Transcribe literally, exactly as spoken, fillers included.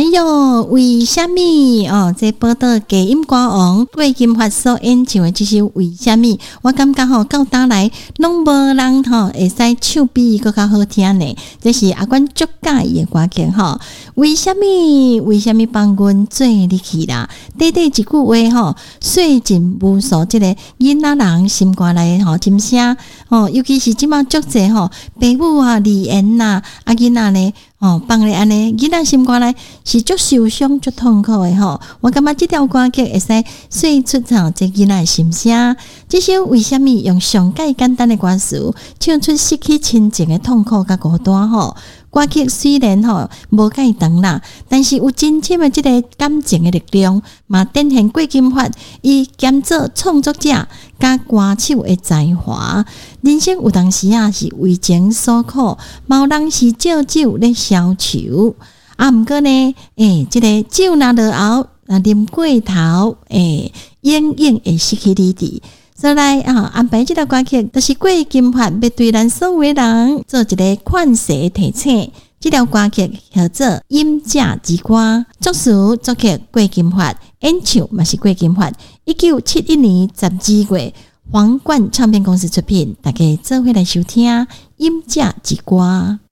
哟，为什么哦？这报道假音歌王郭金发所演唱的这首为什么？我感觉吼到打来拢无人吼会使唱比伊更较好听呢。这是阿管足介意的歌曲吼。为什么？为什么帮阮做入去啦？短短一句话吼，说尽无数这个囡仔人心肝内吼心声吼，尤其是即马足济吼，父母啊、离缘呐，啊囡仔呢。哦，放咧安尼，囡仔心肝内是足受伤、足痛苦诶吼。我感觉即条歌曲会使说出吼这囡仔诶心声。这首为什么用上介简单诶歌词，唱出失去亲情诶痛苦甲孤单吼？歌曲虽然吼无介长啦，但是有真深诶即个感情诶力量，嘛展现郭金发伊兼做创作者甲歌手诶才华。人生有当时啊是为情所苦，嘛有人是借酒咧消愁。啊，毋过呢，诶、欸，即、这个酒若落后，若啉过头，诶、欸，永远会失去理智。所来啊，安排即条歌曲，就是郭金发要对咱所有人做一个劝世提醒。即条歌曲叫做《饮食之歌》，作词作曲郭金发，演唱嘛是郭金发。一九七一年十二月，皇冠唱片公司出品，大家做伙来收听《饮食之歌》。